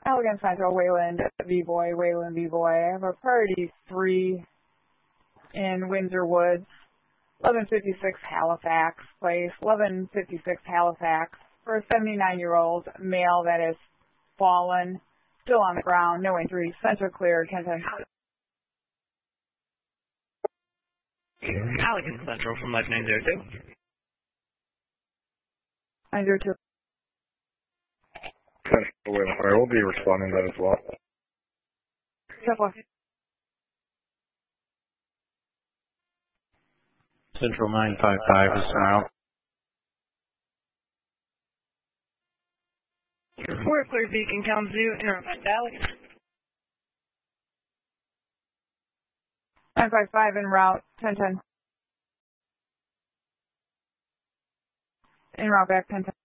Allegan Central, Wayland V-Boy, Wayland V-Boy. I have a priority 3 in Windsor Woods, 1156 Halifax Place, 1156 Halifax, for a 79-year-old male that has fallen, still on the ground, no injuries, central clear, 1010. Allegan Central from Life 902. 902. I will be responding to that as well. Central 955 is now. We're clear Beacon Kalamazoo, interrupt Allegan. 955 en route, 1010. En route back, 1010.